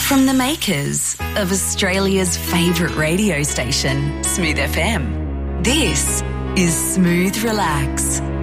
From the makers of Australia's favourite radio station, Smooth FM, this is Smooth Relax